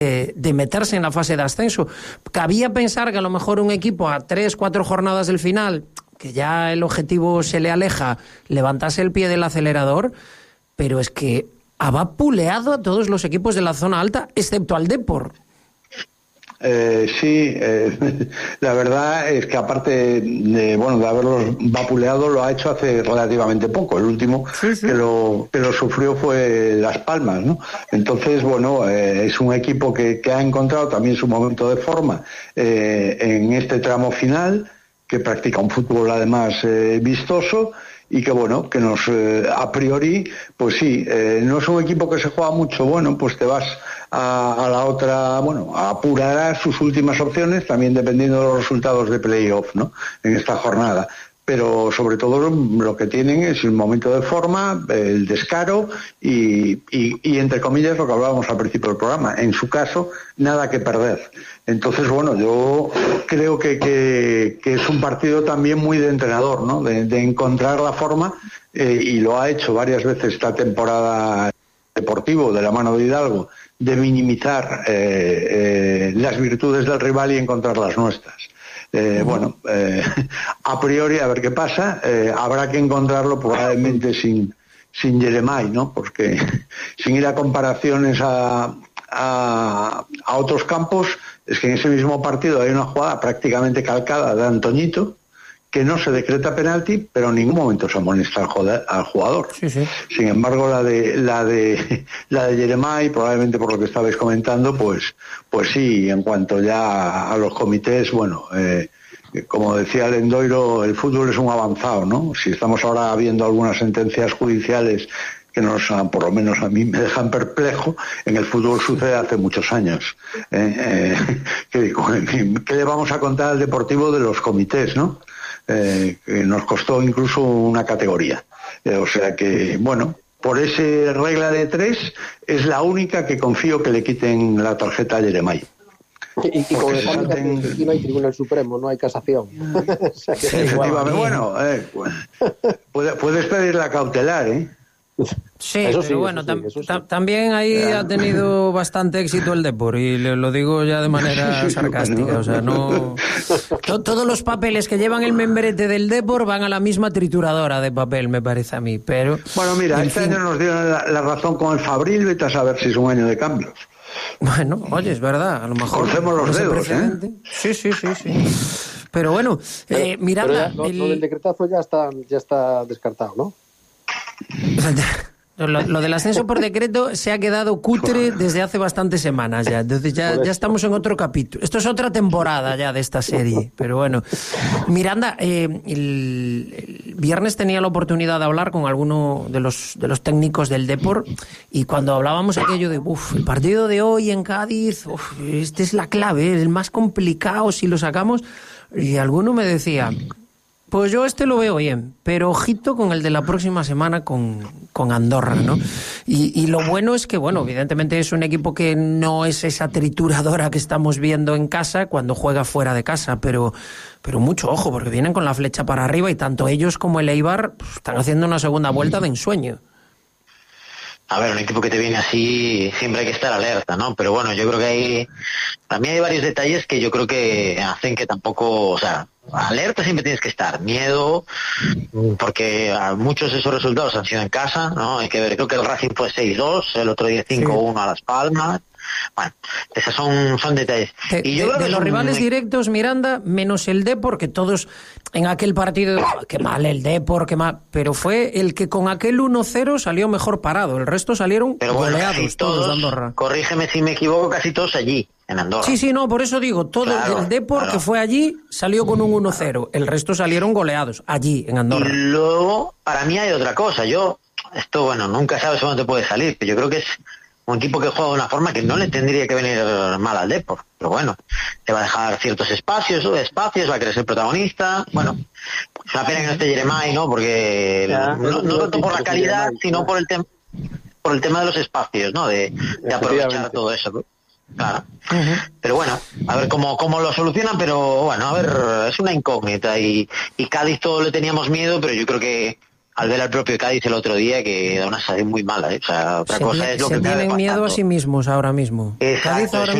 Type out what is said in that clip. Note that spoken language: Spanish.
de meterse en la fase de ascenso. Cabía pensar que a lo mejor un equipo a 3-4 jornadas del final, que ya el objetivo se le aleja, levantase el pie del acelerador, pero es que ha vapuleado a todos los equipos de la zona alta, excepto al Depor. Sí, la verdad es que aparte de haberlos vapuleado, lo ha hecho hace relativamente poco. El último que lo sufrió fue Las Palmas, ¿no? Entonces, es un equipo que ha encontrado también su momento de forma en este tramo final, que practica un fútbol además vistoso, y que que nos a priori, pues sí, no es un equipo que se juega mucho. Pues te vas a la otra, apurará sus últimas opciones, también dependiendo de los resultados de playoff, ¿no?, en esta jornada. Pero sobre todo lo que tienen es el momento de forma, el descaro y entre comillas lo que hablábamos al principio del programa, en su caso nada que perder. Entonces, yo creo que es un partido también muy de entrenador, ¿no?, de encontrar la forma, y lo ha hecho varias veces esta temporada Deportivo de la mano de Hidalgo, de minimizar las virtudes del rival y encontrar las nuestras. A priori, a ver qué pasa, habrá que encontrarlo probablemente sin Jeremai, ¿no?, porque sin ir a comparaciones a otros campos, es que en ese mismo partido hay una jugada prácticamente calcada de Antoñito, que no se decreta penalti, pero en ningún momento se amonesta al jugador. Sí. Sin embargo, la de Jeremai, probablemente por lo que estabais comentando, pues sí, en cuanto ya a los comités, como decía Lendoiro, el fútbol es un avanzado, ¿no? Si estamos ahora viendo algunas sentencias judiciales que por lo menos a mí me dejan perplejo, en el fútbol sucede hace muchos años. ¿Qué le vamos a contar al Deportivo de los comités, no? Que nos costó incluso una categoría. O sea que, por esa regla de 3 es la única que confío que le quiten la tarjeta a Jeremai. Y con el aquí no hay Tribunal Supremo, no hay casación. O sea que efectivamente, puedes pedir la cautelar, ¿eh? Sí, pero también ahí ha tenido bastante éxito el Depor, y lo digo ya de manera sarcástica. O sea, no. Todos los papeles que llevan el membrete del Depor van a la misma trituradora de papel, me parece a mí. Pero mira, este año nos dieron la razón con el Fabril, vete a saber si es un año de cambios. Oye, es verdad, a lo mejor crucemos los dedos, ¿eh? Sí. Pero Miranda, pero lo del decretazo ya está descartado, ¿no? Lo del ascenso por decreto se ha quedado cutre desde hace bastantes semanas ya. Entonces ya estamos en otro capítulo. Esto es otra temporada ya de esta serie. Pero Miranda, el viernes tenía la oportunidad de hablar con alguno de los técnicos del Depor, y cuando hablábamos aquello de el partido de hoy en Cádiz, este es la clave, el más complicado si lo sacamos, y alguno me decía, pues yo lo veo bien, pero ojito con el de la próxima semana con Andorra, ¿no? Y lo bueno es que, evidentemente es un equipo que no es esa trituradora que estamos viendo en casa cuando juega fuera de casa, pero mucho ojo, porque vienen con la flecha para arriba, y tanto ellos como el Eibar están haciendo una segunda vuelta de ensueño. A ver, un equipo que te viene así, siempre hay que estar alerta, ¿no? Pero yo creo que también hay varios detalles que yo creo que hacen que tampoco, alerta siempre tienes que estar, miedo, porque muchos de esos resultados han sido en casa, ¿no? Hay que ver, creo que el Racing fue 6-2, el otro día 5-1 a Las Palmas. Bueno, esos son detalles. Y yo creo que los rivales directos, Miranda, menos el Depor, que todos en aquel partido, qué mal el Depor, qué mal, pero fue el que con aquel 1-0 salió mejor parado. El resto salieron goleados, todos de Andorra. Corrígeme si me equivoco, casi todos allí, en Andorra. Sí, por eso digo, el Depor que fue allí salió con un 1-0. El resto salieron goleados allí, en Andorra. Y luego, para mí hay otra cosa. Esto nunca sabes dónde te puede salir, pero yo creo que es un equipo que juega de una forma que no le tendría que venir mal al Depor, pero te va a dejar ciertos espacios, va a querer ser protagonista. Es una pena que no esté Jeremai, ¿no? Porque no tanto por la calidad, sino por el tema de los espacios, ¿no? De aprovechar todo eso. Claro. Pero a ver cómo lo solucionan, pero a ver, es una incógnita, y Cádiz todo le teníamos miedo, pero yo creo que al ver al propio Cádiz el otro día, que da una sensación muy mala, ¿eh? O sea, otra cosa es lo que se tienen miedo a sí mismos ahora mismo. Exacto, Cádiz ahora